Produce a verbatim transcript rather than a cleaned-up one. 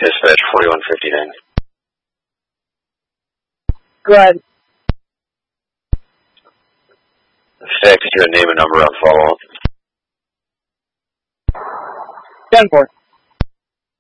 Dispatch forty-one fifty-nine. Go ahead. Fax you a name and number on follow-up. ten four.